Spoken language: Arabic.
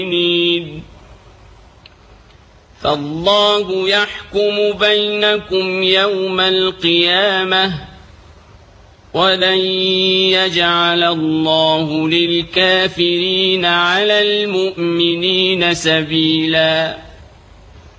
فالله يحكم بينكم يوم القيامة ولن يجعل الله للكافرين على المؤمنين سبيلا.